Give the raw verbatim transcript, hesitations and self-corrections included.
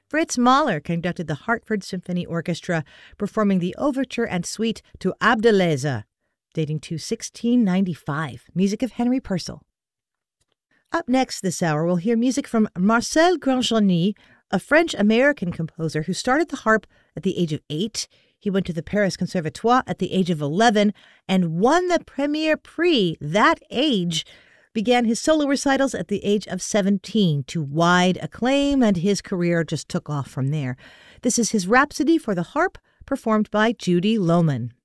Fritz Mahler conducted the Hartford Symphony Orchestra, performing the overture and suite to Abdeleze, dating to sixteen ninety-five. Music of Henry Purcell. Up next this hour, we'll hear music from Marcel Grandjeanny, a French-American composer who started the harp at the age of eight. He went to the Paris Conservatoire at the age of eleven and won the Premier Prix that age. Began his solo recitals at the age of seventeen to wide acclaim, and his career just took off from there. This is his Rhapsody for the Harp, performed by Judy Lohman.